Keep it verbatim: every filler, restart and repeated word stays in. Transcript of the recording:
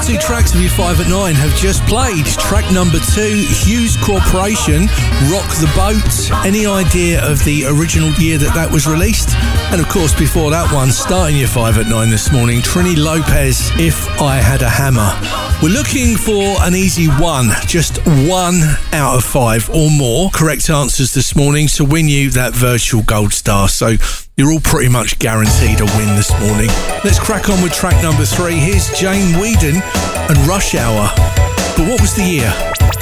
First two tracks of your five at nine have just played. Track number two, Hughes Corporation, Rock the Boat. Any idea of the original year that that was released? And of course, before that one, starting your five at nine this morning, Trini Lopez, If I Had a Hammer. We're looking for an easy one, just one out of five or more correct answers this morning to win you that virtual gold star. So you're all pretty much guaranteed a win this morning. Let's crack on with track number three. Here's Jane Wiedon and Rush Hour. But what was the year?